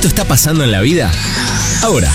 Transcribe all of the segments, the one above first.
esto está pasando en la vida? Ahora.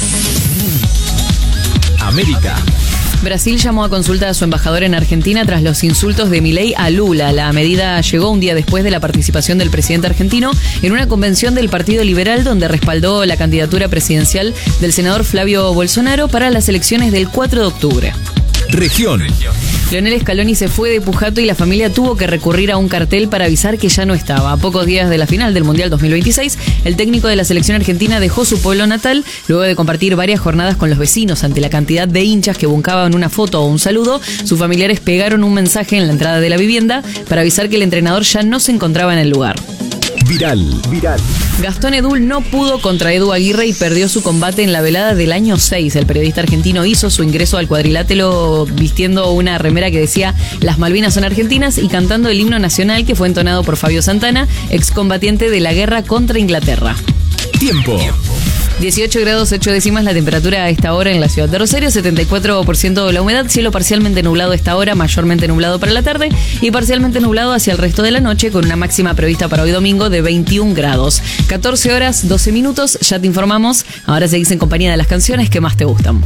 América. Brasil llamó a consulta a su embajador en Argentina tras los insultos de Milei a Lula. La medida llegó un día después de la participación del presidente argentino en una convención del Partido Liberal donde respaldó la candidatura presidencial del senador Flavio Bolsonaro para las elecciones del 4 de octubre. Región. Leonel Scaloni se fue de Pujato y la familia tuvo que recurrir a un cartel para avisar que ya no estaba. A pocos días de la final del Mundial 2026, el técnico de la selección argentina dejó su pueblo natal luego de compartir varias jornadas con los vecinos. Ante la cantidad de hinchas que buscaban una foto o un saludo, sus familiares pegaron un mensaje en la entrada de la vivienda para avisar que el entrenador ya no se encontraba en el lugar. Viral. Gastón Edul no pudo contra Edu Aguirre y perdió su combate en la velada del año 6. El periodista argentino hizo su ingreso al cuadrilátero vistiendo una remera que decía "Las Malvinas son argentinas" y cantando el himno nacional que fue entonado por Fabio Santana, excombatiente de la guerra contra Inglaterra. Tiempo. 18 grados 8 décimas la temperatura a esta hora en la ciudad de Rosario, 74% de la humedad, cielo parcialmente nublado a esta hora, mayormente nublado para la tarde y parcialmente nublado hacia el resto de la noche con una máxima prevista para hoy domingo de 21 grados. 14 horas 12 minutos, ya te informamos, ahora seguís en compañía de las canciones que más te gustan.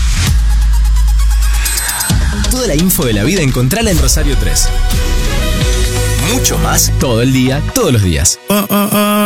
Toda la info de la vida encontrala en Rosario 3. Mucho más todo el día, todos los días.